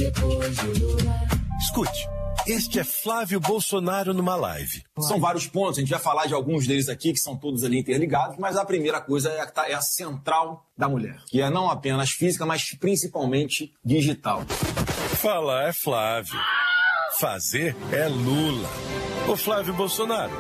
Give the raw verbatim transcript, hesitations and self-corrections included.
depois do Lula. Escute, este é Flávio Bolsonaro numa live. São vários pontos, a gente vai falar de alguns deles aqui, que são todos ali interligados, mas a primeira coisa é a, é a central da mulher, que é não apenas física, mas principalmente digital. Falar é Flávio, fazer é Lula. Ô Flávio Bolsonaro,